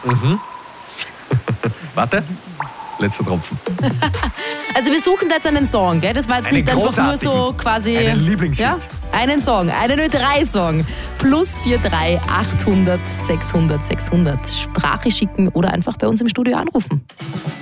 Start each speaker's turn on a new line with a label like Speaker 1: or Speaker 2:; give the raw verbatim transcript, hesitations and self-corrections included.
Speaker 1: Mhm. Warte. Letzter Tropfen.
Speaker 2: Also wir suchen da jetzt einen Song, gell? Das war jetzt
Speaker 1: Einen
Speaker 2: nicht einfach nur so
Speaker 1: großartigen.
Speaker 2: quasi...
Speaker 1: Einen Lieblingslied.
Speaker 2: Ja? Einen Song, einen Ö drei Song. Plus vier drei achthundert sechshundert sechshundert. Sprache schicken oder einfach bei uns im Studio anrufen.